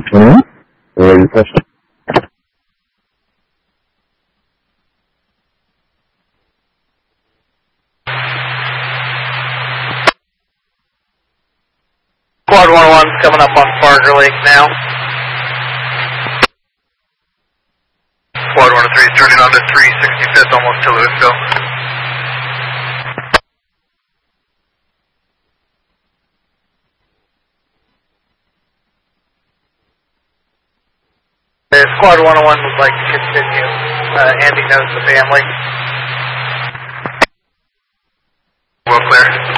21. Ready to push. Quad 101's coming up on Farger Lake now. Quad 103's turning on to 365th, almost to Louisville. If Quad 101 would like to continue, Andy knows the family. Well clear.